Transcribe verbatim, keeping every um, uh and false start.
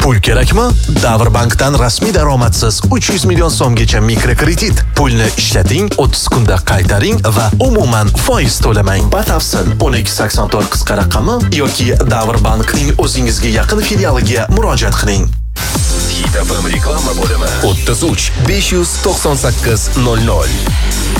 Pul kerakmi? Davrbankdan rasmiy daromadsiz uch yuz million so'mgacha mikrokredit. Pulni ishlating, o'ttiz kunda qaytaring va umuman foiz to'lamang. Batafsil o'n ikki sakson to'rt qisqa raqami yoki Davrbankning o'zingizga yaqin filialiga murojaat qiling. Hit F M reklama bo'limi o'ttiz uch besh yuz to'qson sakkiz nol nol.